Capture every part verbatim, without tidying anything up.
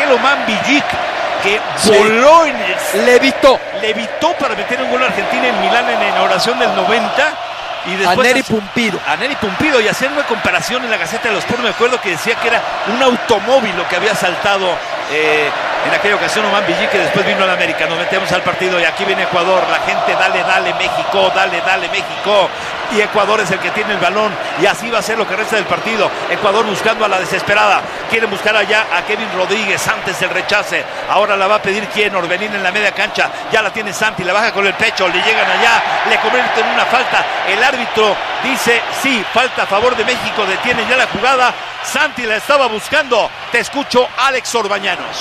aquel Oman Bilgic que sí. voló en el... Levitó. Levitó para meter un gol a Argentina en Milán en la inauguración del noventa. Y después a Neri Pumpido. A Neri Pumpido, y hacer una comparación en la Gaceta de los Sports, me acuerdo que decía que era un automóvil lo que había saltado eh, en aquella ocasión Oman Bilgic, que después vino a la América. Nos metemos al partido y aquí viene Ecuador, la gente dale, dale México, dale, dale México, y Ecuador es el que tiene el balón, y así va a ser lo que resta del partido. Ecuador buscando a la desesperada, quieren buscar allá a Kevin Rodríguez, antes el rechace, ahora la va a pedir quién, Orbelín en la media cancha, ya la tiene Santi, la baja con el pecho, le llegan allá, le convierten en una falta, el árbitro dice sí, falta a favor de México, detiene ya la jugada, Santi la estaba buscando, te escucho Alex Orbañanos.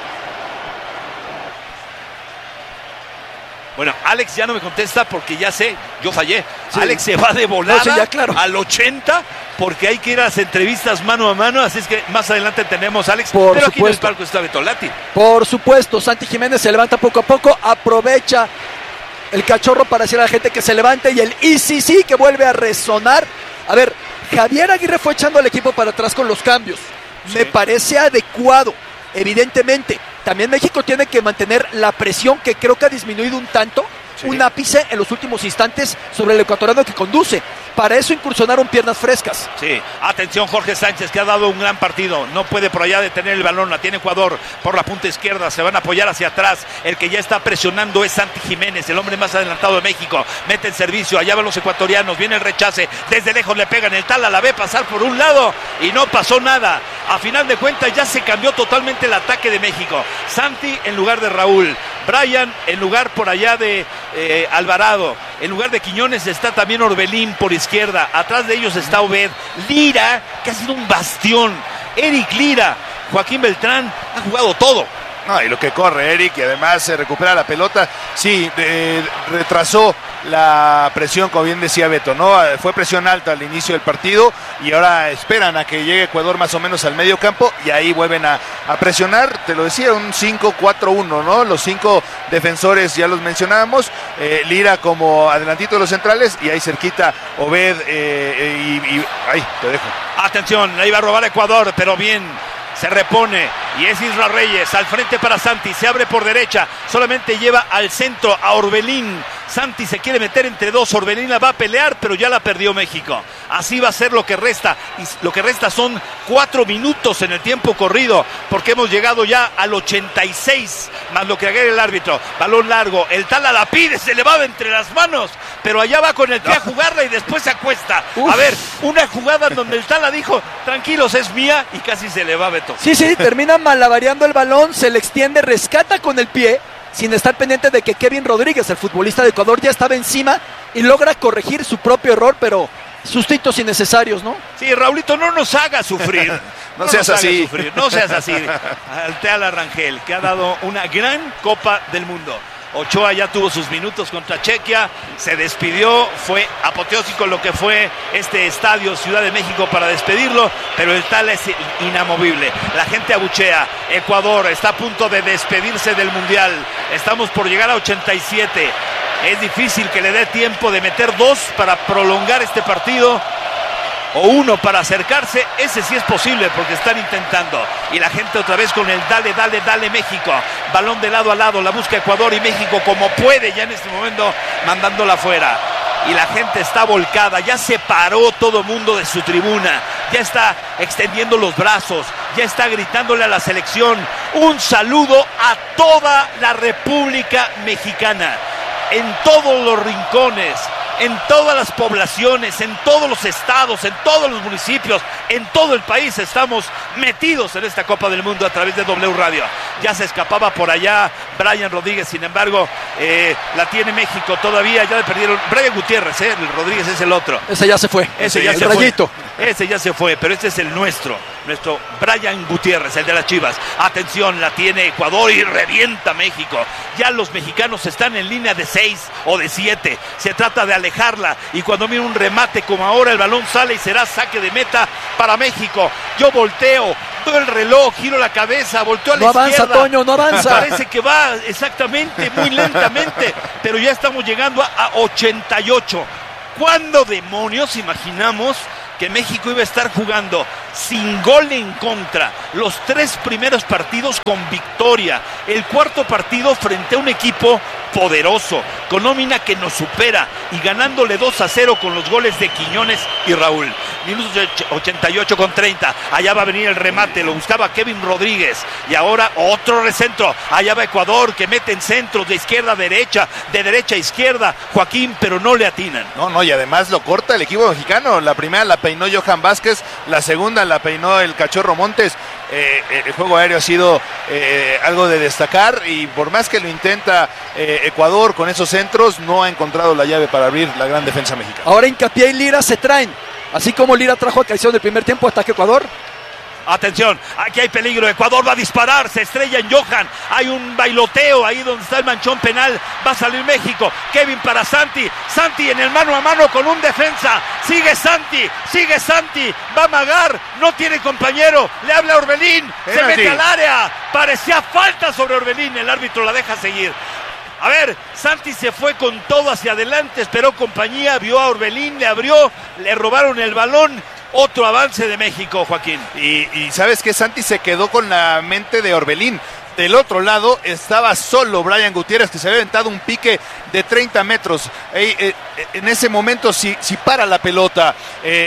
Bueno, Alex ya no me contesta porque ya sé, yo fallé. Sí. Alex se va de volada no, sí, ya, claro. al ochenta porque hay que ir a las entrevistas mano a mano, así es que más adelante tenemos a Alex. Por pero supuesto. Aquí en el palco está Betolati. Por supuesto, Santi Jiménez se levanta poco a poco, aprovecha el cachorro para decir a la gente que se levante y el y sí sí que vuelve a resonar. A ver, Javier Aguirre fue echando al equipo para atrás con los cambios. Sí. Me parece adecuado, evidentemente. También México tiene que mantener la presión que creo que ha disminuido un tanto, sí. un ápice en los últimos instantes sobre el ecuatoriano que conduce. Para eso incursionaron piernas frescas. Sí, atención Jorge Sánchez, que ha dado un gran partido. No puede por allá detener el balón, la tiene Ecuador por la punta izquierda. Se van a apoyar hacia atrás. El que ya está presionando es Santi Jiménez, el hombre más adelantado de México. Mete el servicio, allá van los ecuatorianos. Viene el rechace, desde lejos le pegan. El Tala la ve pasar por un lado y no pasó nada. A final de cuentas ya se cambió totalmente el ataque de México. Santi en lugar de Raúl, Brian en lugar por allá de eh, Alvarado, en lugar de Quiñones está también Orbelín por izquierda, atrás de ellos está Obed, Lira, que ha sido un bastión, Eric Lira, Joaquín Beltrán, ha jugado todo. No, y lo que corre Eric, y además se recupera la pelota, sí, eh, retrasó la presión, como bien decía Beto, ¿no? Fue presión alta al inicio del partido y ahora esperan a que llegue Ecuador más o menos al medio campo y ahí vuelven a, a presionar, te lo decía, un cinco cuatro uno, ¿no? Los cinco defensores ya los mencionábamos, eh, Lira como adelantito de los centrales y ahí cerquita Obed eh, y, y ahí te dejo. Atención, la iba a robar Ecuador, pero bien. Se repone y es Isra Reyes al frente para Santi, se abre por derecha, solamente lleva al centro a Orbelín. Santi se quiere meter entre dos, Orbelín la va a pelear, pero ya la perdió México. Así va a ser lo que resta, y lo que resta son cuatro minutos en el tiempo corrido, porque hemos llegado ya al ochenta y seis, más lo que haga el árbitro. Balón largo, el Tala la pide, se le va entre las manos, pero allá va con el pie a jugarla y después se acuesta. Uf. A ver, una jugada en donde el Tala dijo, tranquilos, es mía, y casi se le va Beto. Sí, sí, termina malabareando el balón, se le extiende, rescata con el pie, sin estar pendiente de que Kevin Rodríguez, el futbolista de Ecuador, ya estaba encima y logra corregir su propio error, pero sustitos innecesarios, ¿no? Sí, Raulito, no nos haga sufrir. no, no seas así. Sufrir. No seas así. Al Tala Rangel, que ha dado una gran Copa del Mundo. Ochoa ya tuvo sus minutos contra Chequia, se despidió, fue apoteósico lo que fue este estadio Ciudad de México para despedirlo, pero el Tala es inamovible. La gente abuchea, Ecuador está a punto de despedirse del Mundial, estamos por llegar a ochenta y siete, es difícil que le dé tiempo de meter dos para prolongar este partido, o uno para acercarse, ese sí es posible porque están intentando, y la gente otra vez con el dale, dale, dale México, balón de lado a lado, la busca Ecuador y México como puede ya en este momento mandándola afuera, y la gente está volcada, ya se paró todo mundo de su tribuna, ya está extendiendo los brazos, ya está gritándole a la selección, un saludo a toda la República Mexicana, en todos los rincones, en todas las poblaciones, en todos los estados, en todos los municipios, en todo el país estamos metidos en esta Copa del Mundo a través de W Radio. Ya se escapaba por allá Brian Rodríguez, sin embargo, eh, la tiene México todavía, ya le perdieron. Brian Gutiérrez, eh, Rodríguez es el otro. Ese ya se fue. Ese ya el se rayito. fue. Ese ya se fue, pero este es el nuestro, nuestro Brian Gutiérrez, el de las Chivas. Atención, la tiene Ecuador y revienta México. Ya los mexicanos están en línea de seis o de siete. Se trata de alejarla y cuando mira un remate como ahora, el balón sale y será saque de meta para México. Yo volteo, veo el reloj, giro la cabeza, volteo a la no izquierda. No avanza, Toño, no avanza. Parece que va exactamente, muy lentamente, pero ya estamos llegando a, a ochenta y ocho. ¿Cuándo demonios imaginamos que México iba a estar jugando sin gol en contra los tres primeros partidos con victoria, el cuarto partido frente a un equipo poderoso, con nómina que nos supera y ganándole dos a cero con los goles de Quiñones y Raúl. Minutos ochenta y ocho con treinta, allá va a venir el remate, lo buscaba Kevin Rodríguez y ahora otro recentro, allá va Ecuador que mete en centros de izquierda a derecha, de derecha a izquierda, Joaquín, pero no le atinan. No, no, y además lo corta el equipo mexicano, la primera la peinó Johan Vázquez, la segunda la peinó el Cachorro Montes. Eh, el juego aéreo ha sido eh, algo de destacar y por más que lo intenta eh, Ecuador con esos centros, no ha encontrado la llave para abrir la gran defensa mexicana. Ahora Hincapié y Lira se traen, así como Lira trajo a Caicedo del primer tiempo, ataque Ecuador. Atención, aquí hay peligro, Ecuador va a disparar, se estrella en Johan, hay un bailoteo ahí donde está el manchón penal, va a salir México, Kevin para Santi, Santi en el mano a mano con un defensa, sigue Santi, sigue Santi, va a amagar, no tiene compañero, le habla a Orbelín, se mete al área, parecía falta sobre Orbelín, el árbitro la deja seguir. A ver, Santi se fue con todo hacia adelante, esperó compañía, vio a Orbelín, le abrió, le robaron el balón. Otro avance de México, Joaquín. Y, y ¿sabes qué? Santi se quedó con la mente de Orbelín. Del otro lado estaba solo Brian Gutiérrez, que se había aventado un pique de treinta metros. Eh, eh, en ese momento, si, si para la pelota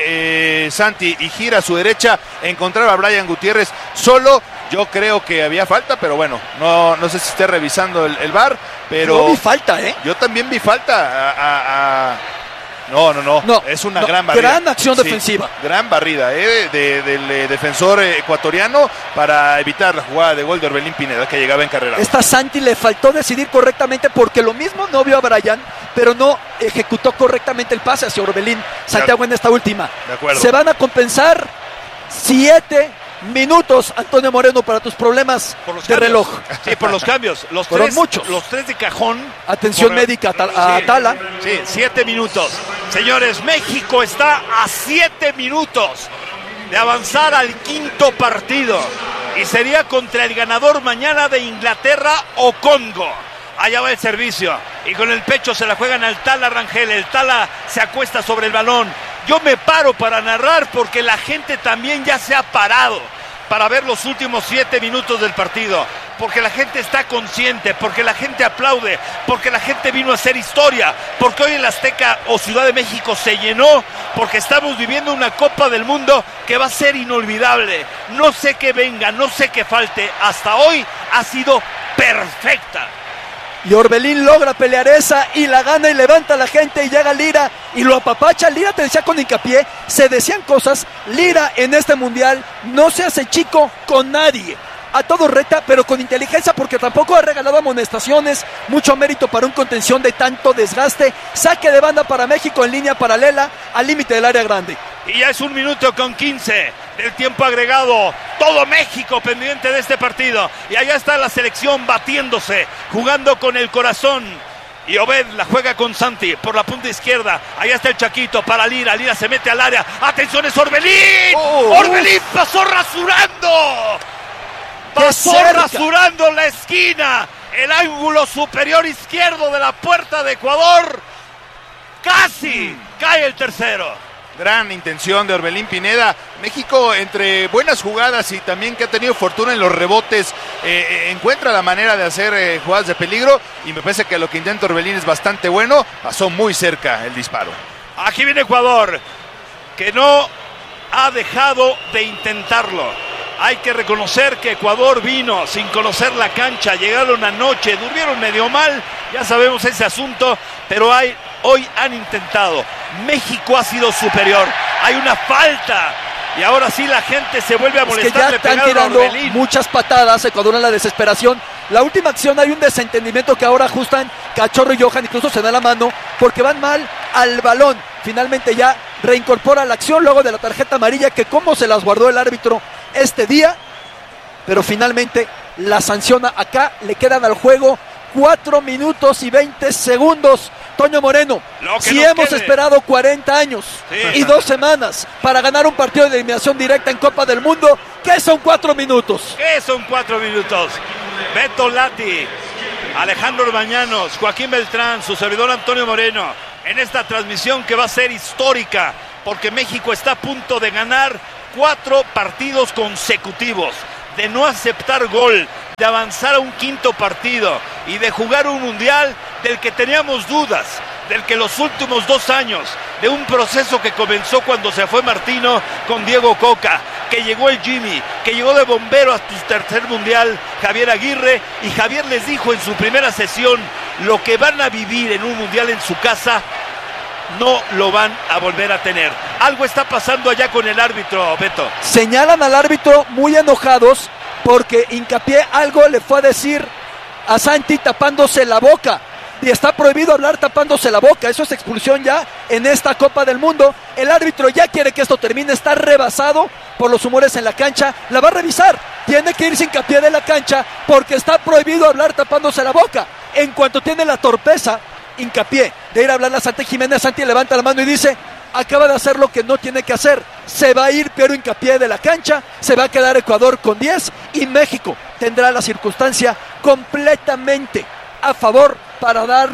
eh, eh, Santi y gira a su derecha, encontrar a Brian Gutiérrez solo, yo creo que había falta, pero bueno, no, no sé si esté revisando el, el V A R, pero... Yo vi falta, ¿eh? Yo también vi falta a... a, a... No, no, no, no, es una no, gran barrida. Gran acción sí, defensiva. Gran barrida eh, de, del eh, defensor ecuatoriano para evitar la jugada de gol de Orbelín Pineda, que llegaba en carrera. Esta Santi le faltó decidir correctamente porque lo mismo no vio a Brian, pero no ejecutó correctamente el pase hacia Orbelín Santiago en esta última. De acuerdo. Se van a compensar siete minutos, Antonio Moreno, para tus problemas por los de cambios. reloj. Sí, por los cambios. Los Fueron tres, muchos. Los tres de cajón. Atención por... médica a Atala. Sí, sí, siete minutos. Señores, México está a siete minutos de avanzar al quinto partido. Y sería contra el ganador mañana de Inglaterra o Congo. Allá va el servicio. Y con el pecho se la juegan al Tala Rangel. El Tala se acuesta sobre el balón. Yo me paro para narrar porque la gente también ya se ha parado para ver los últimos siete minutos del partido. Porque la gente está consciente, porque la gente aplaude, porque la gente vino a hacer historia, porque hoy el Azteca o Ciudad de México se llenó, porque estamos viviendo una Copa del Mundo que va a ser inolvidable. No sé qué venga, no sé qué falte. Hasta hoy ha sido perfecta. Y Orbelín logra pelear esa y la gana y levanta a la gente y llega Lira y lo apapacha. Lira te decía con Hincapié, se decían cosas. Lira en este mundial no se hace chico con nadie. A todo reta, pero con inteligencia, porque tampoco ha regalado amonestaciones. Mucho mérito para un contención de tanto desgaste. Saque de banda para México en línea paralela al límite del área grande. Y ya es un minuto con quince del tiempo agregado. Todo México pendiente de este partido. Y allá está la selección batiéndose, jugando con el corazón. Y Obed la juega con Santi por la punta izquierda. Allá está el Chaquito para Lira. Lira se mete al área. ¡Atención, es Orbelín! Oh, ¡Orbelín pasó rasurando! Pasó rasurando la esquina. El ángulo superior izquierdo de la puerta de Ecuador. Casi cae el tercero. Gran intención de Orbelín Pineda. México, entre buenas jugadas y también que ha tenido fortuna en los rebotes, eh, eh, encuentra la manera de hacer eh, jugadas de peligro. Y me parece que lo que intenta Orbelín es bastante bueno. Pasó muy cerca el disparo. Aquí viene Ecuador, que no ha dejado de intentarlo. Hay que reconocer que Ecuador vino sin conocer la cancha, llegaron anoche, durmieron medio mal, ya sabemos ese asunto, pero hay, hoy han intentado. México ha sido superior, hay una falta y ahora sí la gente se vuelve a molestar. Es que ya están tirando muchas patadas, Ecuador en la desesperación. La última acción hay un desentendimiento que ahora ajustan Cachorro y Johan, incluso se da la mano porque van mal al balón. Finalmente ya reincorpora la acción luego de la tarjeta amarilla que como se las guardó el árbitro este día, pero finalmente la sanciona. Acá le quedan al juego cuatro minutos y veinte segundos. Toño Moreno, si hemos quede. esperado cuarenta años sí. y dos semanas para ganar un partido de eliminación directa en Copa del Mundo, ¿qué son cuatro minutos? ¿Qué son cuatro minutos? Beto Lati, Alejandro Orbañanos, Joaquín Beltrán, su servidor Antonio Moreno, en esta transmisión que va a ser histórica porque México está a punto de ganar cuatro partidos consecutivos, de no aceptar gol, de avanzar a un quinto partido y de jugar un mundial del que teníamos dudas, del que los últimos dos años, de un proceso que comenzó cuando se fue Martino con Diego Coca, que llegó el Jimmy, que llegó de bombero a su tercer mundial Javier Aguirre, y Javier les dijo en su primera sesión: lo que van a vivir en un mundial en su casa no lo van a volver a tener. Algo está pasando allá con el árbitro, Beto. Señalan al árbitro muy enojados porque Hincapié algo le fue a decir a Santi tapándose la boca. Y está prohibido hablar tapándose la boca. Eso es expulsión ya en esta Copa del Mundo. El árbitro ya quiere que esto termine. Está rebasado por los humores en la cancha. La va a revisar. Tiene que irse Hincapié de la cancha porque está prohibido hablar tapándose la boca. En cuanto tiene la torpeza Hincapié de ir a hablar a Santi Jiménez, Santi levanta la mano y dice: acaba de hacer lo que no tiene que hacer. Se va a ir Piero Hincapié de la cancha. Se va a quedar Ecuador con diez y México tendrá la circunstancia completamente a favor para dar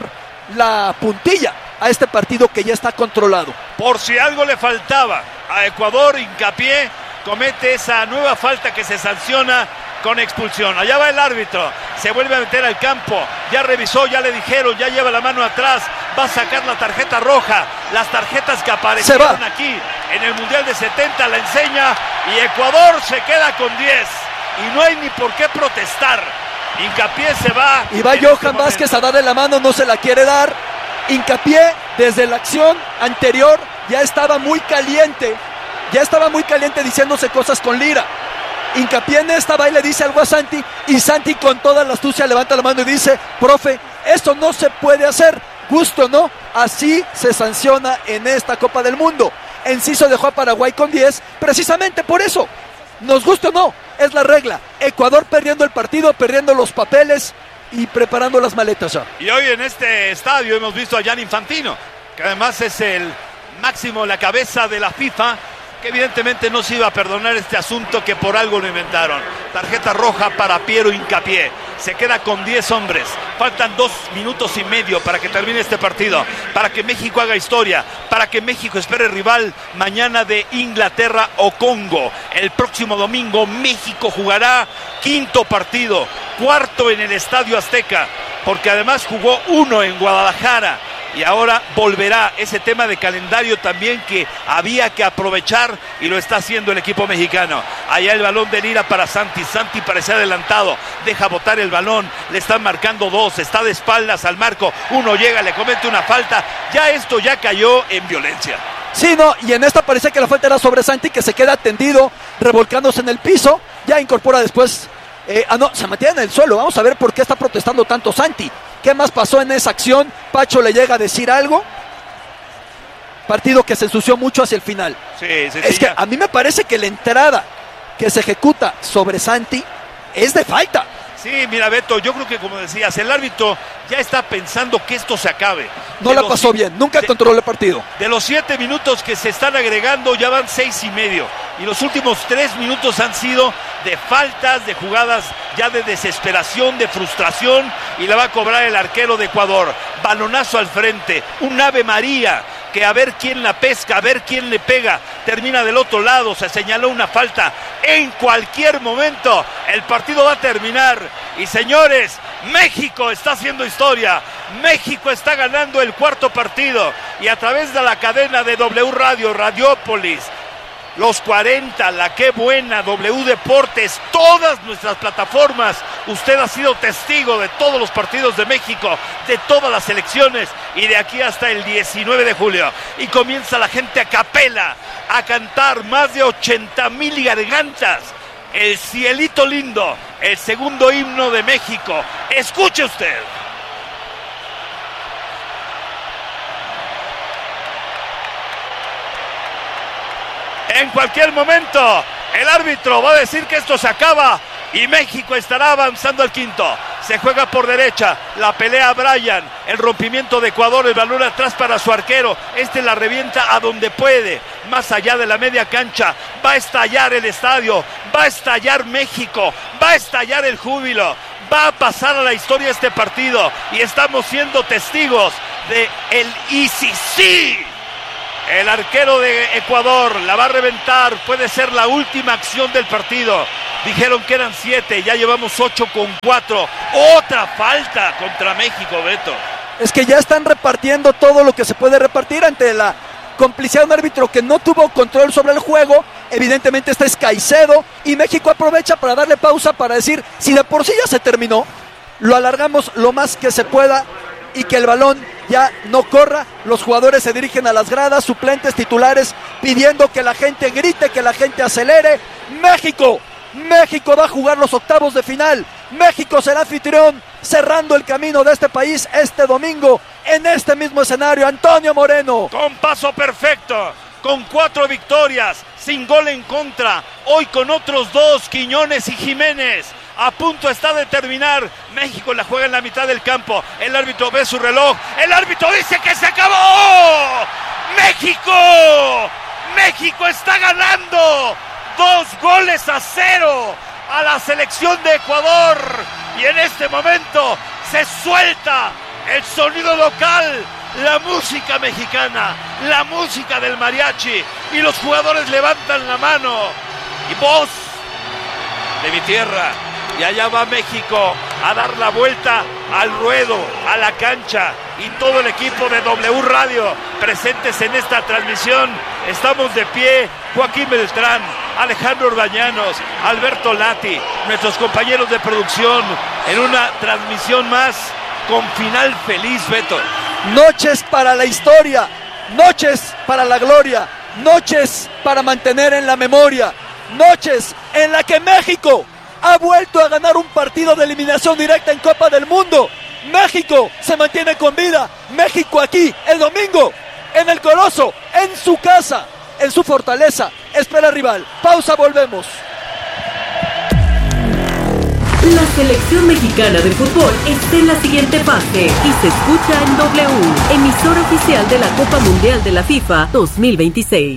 la puntilla a este partido que ya está controlado. Por si algo le faltaba a Ecuador, Hincapié comete esa nueva falta que se sanciona con expulsión. Allá va el árbitro, se vuelve a meter al campo, ya revisó, ya le dijeron, ya lleva la mano atrás, va a sacar la tarjeta roja, las tarjetas que aparecieron aquí en el Mundial de setenta, la enseña, y Ecuador se queda con diez, y no hay ni por qué protestar. Hincapié se va. Y va Johan este Vázquez a darle la mano, no se la quiere dar. Hincapié desde la acción anterior ya estaba muy caliente, ya estaba muy caliente diciéndose cosas con Lira. Hincapié en esta va y le dice algo a Santi, y Santi con toda la astucia levanta la mano y dice: profe, esto no se puede hacer, gusto o no, así se sanciona en esta Copa del Mundo. Enciso dejó a Paraguay con diez, precisamente por eso, nos guste o no, es la regla. Ecuador perdiendo el partido, perdiendo los papeles y preparando las maletas ya. Y hoy en este estadio hemos visto a Gianni Infantino, que además es el máximo, la cabeza de la FIFA, que evidentemente no se iba a perdonar este asunto, que por algo lo inventaron. Tarjeta roja para Piero Hincapié. Se queda con diez hombres. Faltan dos minutos y medio para que termine este partido, para que México haga historia, para que México espere rival mañana de Inglaterra o Congo. El próximo domingo México jugará quinto partido, cuarto en el Estadio Azteca, porque además jugó uno en Guadalajara. Y ahora volverá ese tema de calendario también que había que aprovechar, y lo está haciendo el equipo mexicano. Allá el balón de Lira para Santi. Santi parece adelantado, deja botar el balón, le están marcando dos, está de espaldas al marco, uno llega, le comete una falta. Ya esto ya cayó en violencia. Sí, no, y en esta parece que la falta era sobre Santi, que se queda tendido, revolcándose en el piso. Ya incorpora después, eh, ah no, se mantiene en el suelo. Vamos a ver por qué está protestando tanto Santi. ¿Qué más pasó en esa acción? Pacho le llega a decir algo. Partido que se ensució mucho hacia el final. Sí, sí, es sí, que ya. A mí me parece que la entrada que se ejecuta sobre Santi es de falta. Sí, mira, Beto, yo creo que, como decías, el árbitro ya está pensando que esto se acabe. No De la los, pasó bien, nunca de, controló el partido. De los siete minutos que se están agregando, ya van seis y medio. Y los últimos tres minutos han sido de faltas, de jugadas ya de desesperación, de frustración. Y la va a cobrar el arquero de Ecuador. Balonazo al frente, un Ave María, que a ver quién la pesca, a ver quién le pega. Termina del otro lado, se señaló una falta. En cualquier momento el partido va a terminar. Y señores, México está haciendo historia. México está ganando el cuarto partido. Y a través de la cadena de W Radio, Radiópolis, Los cuarenta, La Qué Buena, W Deportes, todas nuestras plataformas, usted ha sido testigo de todos los partidos de México, de todas las selecciones, y de aquí hasta el diecinueve de julio. Y comienza la gente a capela a cantar, más de ochenta mil gargantas, El Cielito Lindo, el segundo himno de México. Escuche usted. En cualquier momento el árbitro va a decir que esto se acaba y México estará avanzando al quinto. Se juega por derecha, la pelea Brian, el rompimiento de Ecuador, el balón atrás para su arquero. Este la revienta a donde puede, más allá de la media cancha. Va a estallar el estadio, va a estallar México, va a estallar el júbilo. Va a pasar a la historia este partido y estamos siendo testigos de el I C C. El arquero de Ecuador la va a reventar. Puede ser la última acción del partido. Dijeron que eran siete, ya llevamos ocho con cuatro. Otra falta contra México, Beto. Es que ya están repartiendo todo lo que se puede repartir ante la complicidad de un árbitro que no tuvo control sobre el juego. Evidentemente este es Caicedo y México aprovecha para darle pausa para decir, si de por sí ya se terminó, lo alargamos lo más que se pueda y que el balón ya no corra. Los jugadores se dirigen a las gradas, suplentes, titulares, pidiendo que la gente grite, que la gente acelere. México, México va a jugar los octavos de final. México será anfitrión, cerrando el camino de este país este domingo en este mismo escenario. Antonio Moreno. Con paso perfecto, con cuatro victorias, sin gol en contra. Hoy con otros dos, Quiñones y Jiménez. A punto está de terminar. México la juega en la mitad del campo. El árbitro ve su reloj. El árbitro dice que se acabó. ¡México! ¡México está ganando! Dos goles a cero a la selección de Ecuador. Y en este momento se suelta el sonido local, la música mexicana, la música del mariachi. Y los jugadores levantan la mano. Y voz de mi tierra. Y allá va México a dar la vuelta al ruedo, a la cancha. Y todo el equipo de W Radio presentes en esta transmisión. Estamos de pie, Joaquín Beltrán, Alejandro Orbañanos, Alberto Lati, nuestros compañeros de producción, en una transmisión más con final feliz, Beto. Noches para la historia, noches para la gloria, noches para mantener en la memoria, noches en la que México ha vuelto a ganar un partido de eliminación directa en Copa del Mundo. México se mantiene con vida. México aquí, el domingo, en el Coloso, en su casa, en su fortaleza. Espera rival. Pausa, volvemos. La selección mexicana de fútbol está en la siguiente fase y se escucha en W, emisora oficial de la Copa Mundial de la FIFA dos mil veintiséis.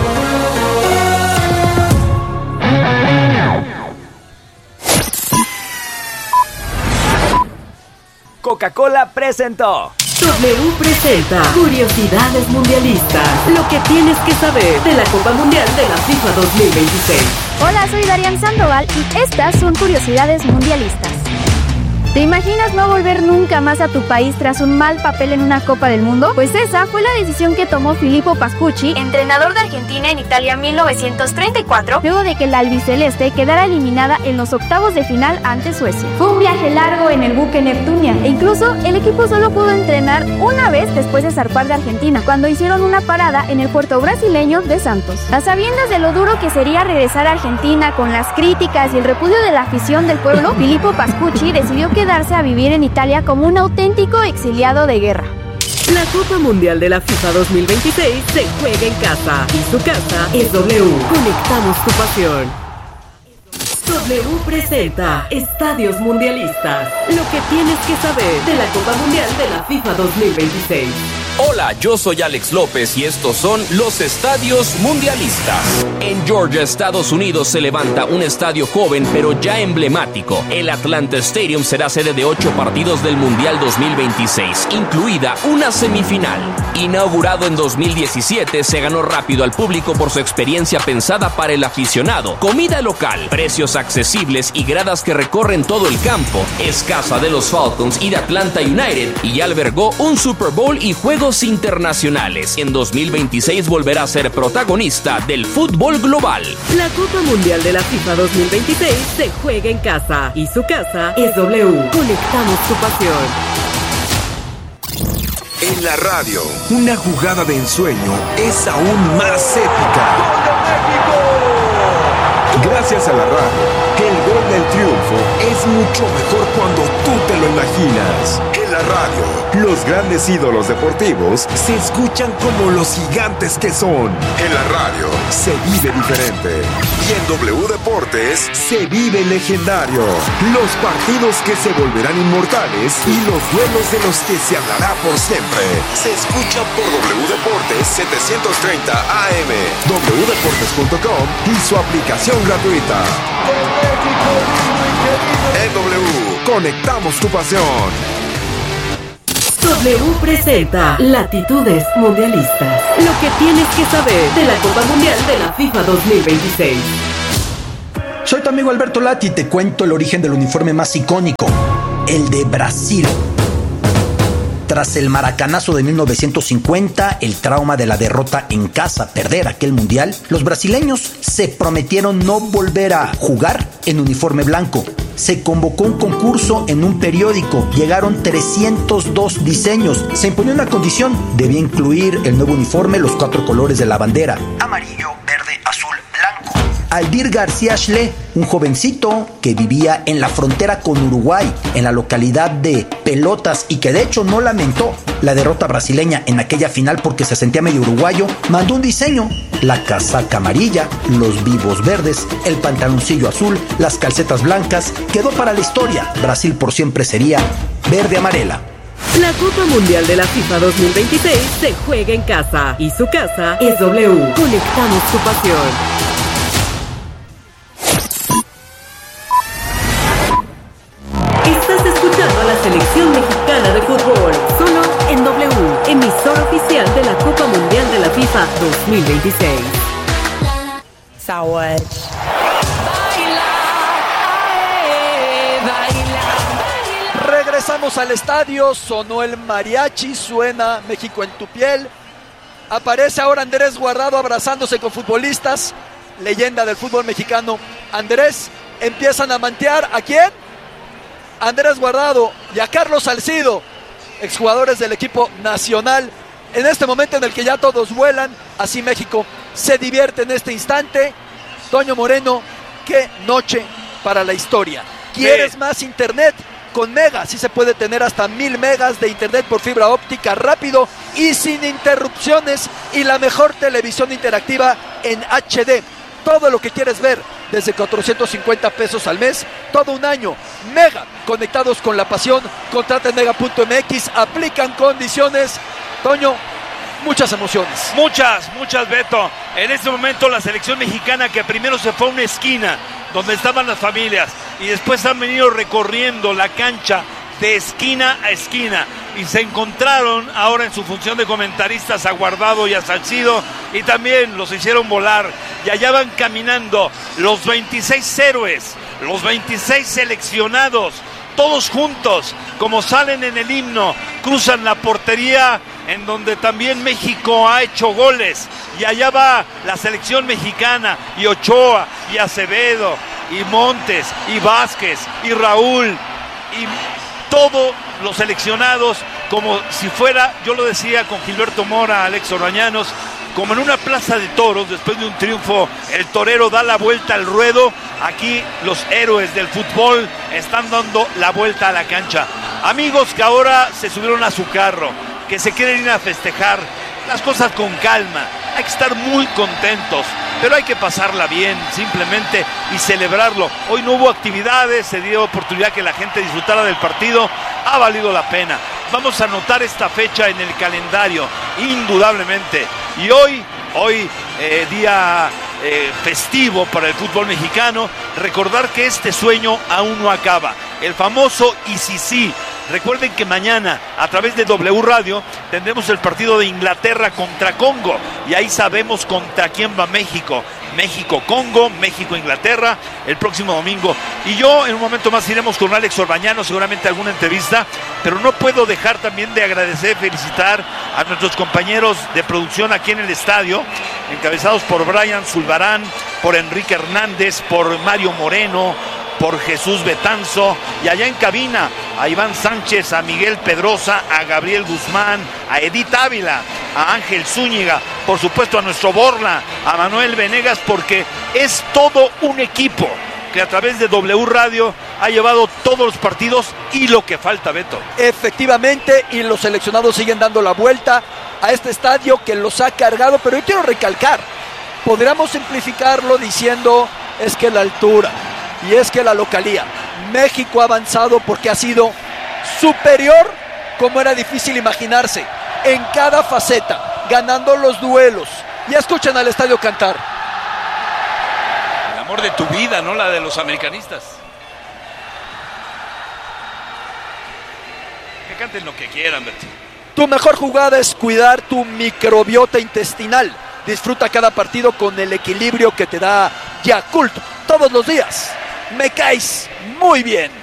Coca-Cola presentó. W presenta Curiosidades Mundialistas. Lo que tienes que saber de la Copa Mundial de la FIFA dos mil veintiséis. Hola, soy Darian Sandoval y estas son Curiosidades Mundialistas. ¿Te imaginas no volver nunca más a tu país tras un mal papel en una Copa del Mundo? Pues esa fue la decisión que tomó Filippo Pascucci, entrenador de Argentina en Italia mil novecientos treinta y cuatro, luego de que la albiceleste quedara eliminada en los octavos de final ante Suecia. Fue un viaje largo en el buque Neptunia e incluso el equipo solo pudo entrenar una vez después de zarpar de Argentina, cuando hicieron una parada en el puerto brasileño de Santos. A sabiendas de lo duro que sería regresar a Argentina con las críticas y el repudio de la afición del pueblo, Filippo Pascucci decidió que quedarse a vivir en Italia como un auténtico exiliado de guerra. La Copa Mundial de la FIFA dos mil veintiséis se juega en casa y su casa es W. Conectamos tu pasión. W presenta Estadios Mundialistas. Lo que tienes que saber de la Copa Mundial de la FIFA dos mil veintiséis. Hola, yo soy Alex López y estos son los Estadios Mundialistas. En Georgia, Estados Unidos, se levanta un estadio joven pero ya emblemático. El Atlanta Stadium será sede de ocho partidos del Mundial dos mil veintiséis, incluida una semifinal. Inaugurado en dos mil diecisiete, se ganó rápido al público por su experiencia pensada para el aficionado. Comida local, precios accesibles y gradas que recorren todo el campo. Es casa de los Falcons y de Atlanta United y ya albergó un Super Bowl y juegos internacionales. En dos mil veintiséis volverá a ser protagonista del fútbol global. La Copa Mundial de la FIFA dos mil veintiséis se juega en casa y su casa es W. Conectamos tu pasión. En la radio, una jugada de ensueño es aún más épica. ¡Gol de México! Gracias a la radio, el gol del triunfo es mucho mejor cuando tú te lo imaginas. En la radio, los grandes ídolos deportivos se escuchan como los gigantes que son. En la radio, se vive diferente. Y en W Deportes, se vive legendario. Los partidos que se volverán inmortales y los duelos de los que se hablará por siempre. Se escuchan por W Deportes setecientos treinta A M, w deportes punto com y su aplicación gratuita. En W, conectamos tu pasión. W presenta Latitudes Mundialistas. Lo que tienes que saber de la Copa Mundial de la FIFA dos mil veintiséis. Soy tu amigo Alberto Lati y te cuento el origen del uniforme más icónico, el de Brasil. Tras el maracanazo de mil novecientos cincuenta, el trauma de la derrota en casa, perder aquel mundial, los brasileños se prometieron no volver a jugar en uniforme blanco. Se convocó un concurso en un periódico, llegaron trescientos dos diseños. Se imponía una condición, debía incluir el nuevo uniforme, los cuatro colores de la bandera: amarillo, verde, azul, blanco. Aldir García Schle, un jovencito que vivía en la frontera con Uruguay, en la localidad de Pelotas, y que de hecho no lamentó la derrota brasileña en aquella final porque se sentía medio uruguayo, mandó un diseño: la casaca amarilla, los vivos verdes, el pantaloncillo azul, las calcetas blancas. Quedó para la historia. Brasil por siempre sería verde amarela. La Copa Mundial de la FIFA dos mil veintiséis se juega en casa y su casa es W. Conectamos tu pasión. Estás escuchando a la selección mexicana de fútbol, solo en W, emisora oficial de la Copa Mundial de la FIFA dos mil veintiséis. Saúde. Regresamos al estadio, sonó el mariachi, suena México en tu piel. Aparece ahora Andrés Guardado abrazándose con futbolistas, leyenda del fútbol mexicano. Andrés, empiezan a mantear, ¿a quién? Andrés Guardado y a Carlos Salcido, exjugadores del equipo nacional. En este momento en el que ya todos vuelan, así México se divierte en este instante. Toño Moreno, qué noche para la historia. ¿Quieres sí. más internet? Con Mega, sí se puede tener hasta mil megas de internet por fibra óptica rápido y sin interrupciones, y la mejor televisión interactiva en H D. Todo lo que quieres ver desde cuatrocientos cincuenta pesos al mes, todo un año. Mega, conectados con la pasión. Contrata en mega punto m x, aplican condiciones. Toño, muchas emociones. Muchas, muchas, Beto. En este momento la selección mexicana, que primero se fue a una esquina donde estaban las familias y después han venido recorriendo la cancha de esquina a esquina, y se encontraron ahora en su función de comentaristas a Guardado y a Salcido, y también los hicieron volar, y allá van caminando los veintiséis héroes, los veintiséis seleccionados, todos juntos, como salen en el himno, cruzan la portería en donde también México ha hecho goles, y allá va la selección mexicana, y Ochoa, y Acevedo, y Montes, y Vázquez, y Raúl, y todos los seleccionados, como si fuera, yo lo decía con Gilberto Mora, Alex Orbañanos, como en una plaza de toros, después de un triunfo, el torero da la vuelta al ruedo. Aquí los héroes del fútbol están dando la vuelta a la cancha. Amigos que ahora se subieron a su carro, que se quieren ir a festejar, las cosas con calma, hay que estar muy contentos, pero hay que pasarla bien, simplemente, y celebrarlo. Hoy no hubo actividades, se dio oportunidad que la gente disfrutara del partido, ha valido la pena. Vamos a anotar esta fecha en el calendario, indudablemente. Y hoy, hoy eh, día eh, festivo para el fútbol mexicano, recordar que este sueño aún no acaba. El famoso y sí sí. Recuerden que mañana, a través de W Radio, tendremos el partido de Inglaterra contra Congo, y ahí sabemos contra quién va México. México-Congo, México-Inglaterra, el próximo domingo. Y yo en un momento más iremos con Alex Orbañano, seguramente alguna entrevista, pero no puedo dejar también de agradecer, felicitar a nuestros compañeros de producción aquí en el estadio, encabezados por Brian Zulbarán, por Enrique Hernández, por Mario Moreno, por Jesús Betanzo, y allá en cabina a Iván Sánchez, a Miguel Pedrosa, a Gabriel Guzmán, a Edith Ávila, a Ángel Zúñiga, por supuesto a nuestro Borla, a Manuel Venegas, porque es todo un equipo que a través de W Radio ha llevado todos los partidos y lo que falta, Beto. Efectivamente, y los seleccionados siguen dando la vuelta a este estadio que los ha cargado, pero yo quiero recalcar, podríamos simplificarlo diciendo es que la altura, y es que la localía. México ha avanzado porque ha sido superior, como era difícil imaginarse, en cada faceta, ganando los duelos. Ya escuchan al estadio cantar. El amor de tu vida, ¿no? La de los americanistas. Que canten lo que quieran, Beto. Tu mejor jugada es cuidar tu microbiota intestinal. Disfruta cada partido con el equilibrio que te da Yakult todos los días. Me caes muy bien.